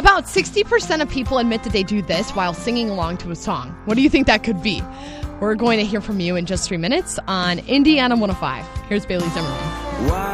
About 60% of people admit that they do this while singing along to a song. What do you think that could be? We're going to hear from you in just 3 minutes on Indiana 105. Here's Bailey Zimmerman.